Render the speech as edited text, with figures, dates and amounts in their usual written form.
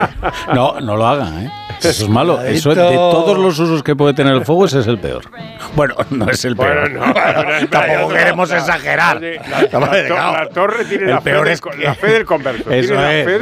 No lo hagan, ¿eh? Eso es malo. Eso es, de todos los usos que puede tener el fuego, ese es el peor. Bueno, no es el peor. Bueno, Tampoco queremos exagerar. La torre tiene la fe del converso. Eso Tiene la es. fe